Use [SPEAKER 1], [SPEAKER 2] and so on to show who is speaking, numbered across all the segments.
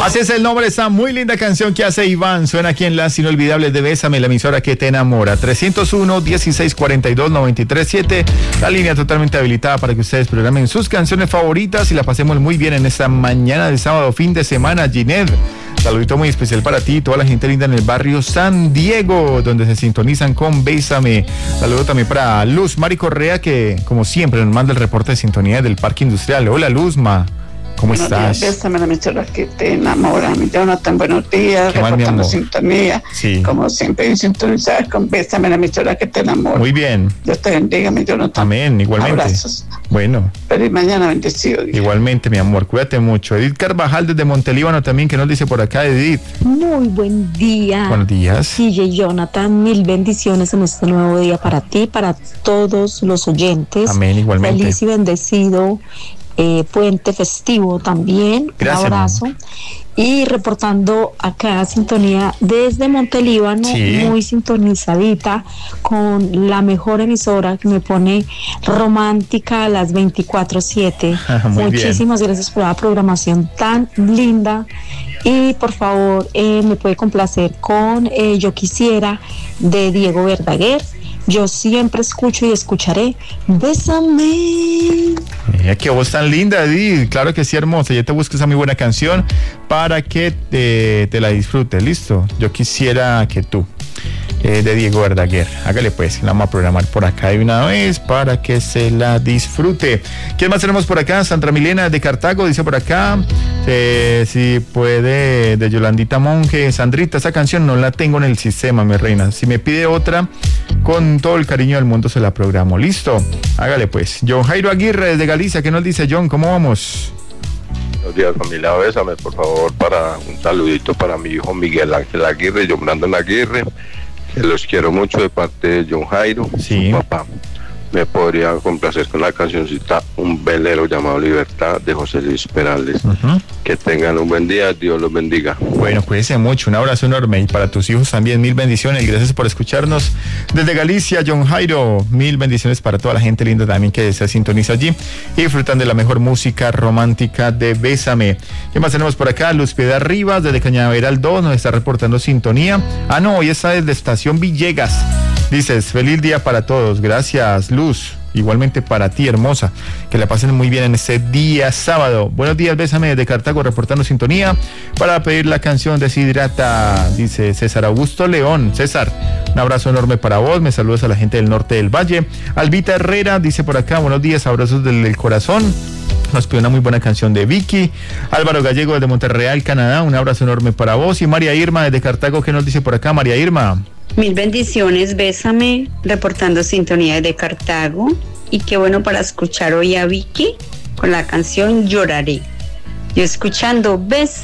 [SPEAKER 1] Así es el nombre de esta muy linda canción que hace Iván. Suena aquí en Las Inolvidables de Bésame, la emisora que te enamora. 301-1642-937. La línea totalmente habilitada para que ustedes programen sus canciones favoritas y la pasemos muy bien en esta mañana de sábado, fin de semana. Ginette, saludito muy especial para ti y toda la gente linda en el barrio San Diego, donde se sintonizan con Bésame. Saludo también para Luz Mari Correa, que como siempre nos manda el reporte de sintonía del Parque Industrial. Hola Luzma, ¿cómo estás?
[SPEAKER 2] Bésame, la emisora que te enamora. Mi Jonathan, buenos días, reportando sintonía.
[SPEAKER 1] Sí.
[SPEAKER 2] Como siempre, sintonizar con Bésame, la emisora que te enamora.
[SPEAKER 1] Muy bien.
[SPEAKER 2] Dios te bendiga, mi Jonathan.
[SPEAKER 1] Amén, igualmente.
[SPEAKER 2] Abrazos.
[SPEAKER 1] Bueno.
[SPEAKER 2] Feliz mañana, bendecido día.
[SPEAKER 1] Igualmente, mi amor, cuídate mucho. Edith Carvajal desde Montelíbano también, que nos dice por acá, Edith.
[SPEAKER 3] Muy buen día.
[SPEAKER 1] Buenos días.
[SPEAKER 3] DJ Jonathan, mil bendiciones en este nuevo día para ti, para todos los oyentes.
[SPEAKER 1] Amén, igualmente.
[SPEAKER 3] Feliz y bendecido puente festivo también.
[SPEAKER 1] Gracias,
[SPEAKER 3] un abrazo.
[SPEAKER 1] Mamá.
[SPEAKER 3] Y reportando acá sintonía desde Montelíbano,
[SPEAKER 1] sí,
[SPEAKER 3] muy sintonizadita con la mejor emisora que me pone romántica a las 24/7. Muchísimas gracias por la programación tan linda. Y por favor, me puede complacer con Yo Quisiera de Diego Verdaguer. Yo siempre escucho y escucharé. Bésame.
[SPEAKER 1] Qué voz tan linda, Edith. Claro que sí, hermosa. Ya te busco esa muy buena canción para que te la disfrutes. ¿Listo? Yo quisiera que tú. De Diego Verdaguer. Hágale pues, la vamos a programar por acá de una vez para que se la disfrute. ¿Quién más tenemos por acá? Sandra Milena de Cartago dice por acá, si puede, de Yolandita Monge. Sandrita, esa canción no la tengo en el sistema, mi reina. Si me pide otra, con todo el cariño del mundo se la programo. ¿Listo? Hágale pues. John Jairo Aguirre desde Galicia, ¿qué nos dice John? ¿Cómo vamos?
[SPEAKER 4] Buenos días, familia. Bésame, por favor, para un saludito para mi hijo Miguel Ángel Aguirre y John Brandon Aguirre. Que los quiero mucho de parte de John Jairo,
[SPEAKER 1] sí.
[SPEAKER 4] Su papá. Me podría complacer con la cancioncita Un velero llamado Libertad de José Luis Perales. Que tengan un buen día, Dios los bendiga.
[SPEAKER 1] Bueno, cuídense mucho, un abrazo enorme y para tus hijos también, mil bendiciones y gracias por escucharnos desde Galicia, John Jairo, mil bendiciones para toda la gente linda también que se sintoniza allí y disfrutan de la mejor música romántica de Bésame. ¿Qué más tenemos por acá? Luz Piedad Rivas desde Cañaveral 2 nos está reportando sintonía. No, hoy está desde Estación Villegas. Dices, feliz día para todos. Gracias, Luz. Igualmente para ti, hermosa. Que la pasen muy bien en este día sábado. Buenos días, Bésame desde Cartago, reportando sintonía para pedir la canción Deshidrata. Dice César Augusto León. César, un abrazo enorme para vos. Me saludas a la gente del norte del valle. Albita Herrera dice por acá, buenos días, abrazos del corazón. Nos pide una muy buena canción de Vicky. Álvaro Gallego desde Monterreal, Canadá. Un abrazo enorme para vos. Y María Irma desde Cartago, ¿qué nos dice por acá, María Irma?
[SPEAKER 5] Mil bendiciones, Bésame, reportando sintonía de Cartago. Y qué bueno para escuchar hoy a Vicky con la canción Lloraré. Yo escuchando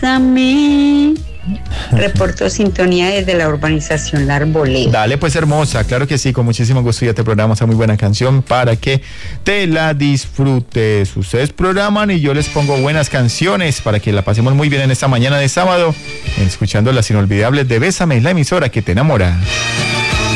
[SPEAKER 5] Bésame. Reporto sintonía desde la urbanización La Arboleda.
[SPEAKER 1] Dale pues, hermosa, claro que sí, con muchísimo gusto ya te programamos esa muy buena canción para que te la disfrutes. Ustedes programan y yo les pongo buenas canciones para que la pasemos muy bien en esta mañana de sábado, escuchando Las Inolvidables de Bésame, la emisora que te enamora.